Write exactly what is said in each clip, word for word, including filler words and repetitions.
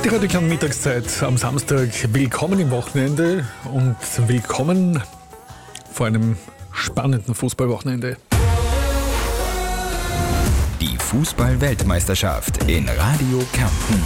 Die heutige Mittagszeit am Samstag. Willkommen im Wochenende und willkommen vor einem spannenden Fußballwochenende. Die Fußball-Weltmeisterschaft in Radio Kärnten.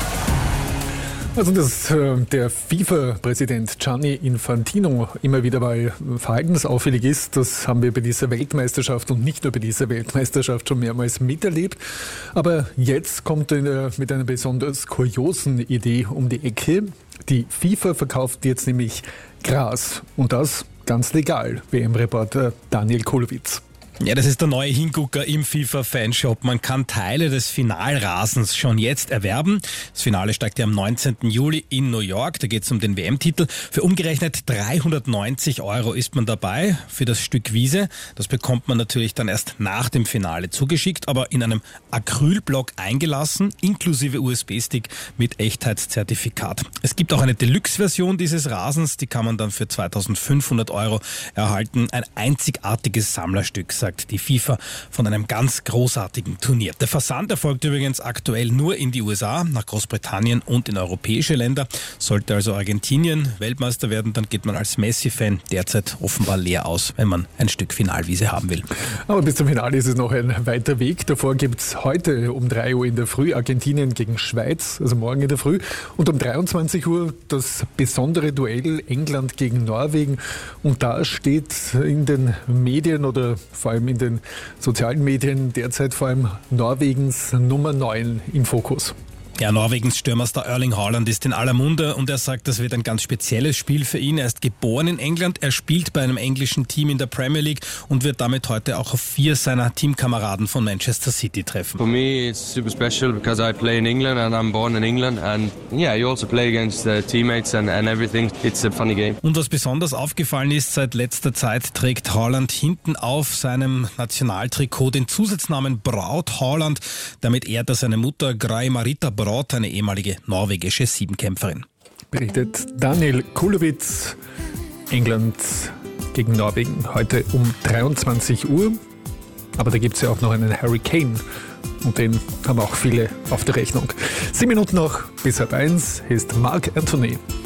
Also, dass äh, der FIFA-Präsident Gianni Infantino immer wieder mal verhaltensauffällig ist, das haben wir bei dieser Weltmeisterschaft und nicht nur bei dieser Weltmeisterschaft schon mehrmals miterlebt. Aber jetzt kommt er mit einer besonders kuriosen Idee um die Ecke. Die FIFA verkauft jetzt nämlich Gras und das ganz legal, W M-Reporter Daniel Kulowitz. Ja, das ist der neue Hingucker im FIFA-Fanshop. Man kann Teile des Finalrasens schon jetzt erwerben. Das Finale steigt ja am neunzehnten Juli in New York. Da geht es um den W M-Titel. Für umgerechnet dreihundertneunzig Euro ist man dabei für das Stück Wiese. Das bekommt man natürlich dann erst nach dem Finale zugeschickt, aber in einem Acrylblock eingelassen, inklusive U S B-Stick mit Echtheitszertifikat. Es gibt auch eine Deluxe-Version dieses Rasens. Die kann man dann für zweitausendfünfhundert Euro erhalten. Ein einzigartiges Sammlerstück, sagt die FIFA von einem ganz großartigen Turnier. Der Versand erfolgt übrigens aktuell nur in die U S A, nach Großbritannien und in europäische Länder. Sollte also Argentinien Weltmeister werden, dann geht man als Messi-Fan derzeit offenbar leer aus, wenn man ein Stück Finalwiese haben will. Aber bis zum Finale ist es noch ein weiter Weg. Davor gibt es heute um drei Uhr in der Früh Argentinien gegen Schweiz, also morgen in der Früh. Und um dreiundzwanzig Uhr das besondere Duell England gegen Norwegen. Und da steht in den Medien oder vor allem in den sozialen Medien derzeit vor allem Norwegens Nummer neun im Fokus. Ja, Norwegens Stürmerstar Erling Haaland ist in aller Munde und er sagt, das wird ein ganz spezielles Spiel für ihn. Er ist geboren in England, er spielt bei einem englischen Team in der Premier League und wird damit heute auch auf vier seiner Teamkameraden von Manchester City treffen. For me it's super special because I play in England and I'm born in England and yeah, you also play against uh, teammates and, and everything. It's a funny game. Und was besonders aufgefallen ist, seit letzter Zeit trägt Haaland hinten auf seinem Nationaltrikot den Zusatznamen Braut Haaland. Damit ehrt er seine Mutter Grey Marita Braut, eine ehemalige norwegische Siebenkämpferin. Berichtet Daniel Kulowitz. England gegen Norwegen heute um dreiundzwanzig Uhr. Aber da gibt es ja auch noch einen Harry Kane. Und den haben auch viele auf der Rechnung. Sieben Minuten noch bis halb eins. Hier ist Marc Anthony.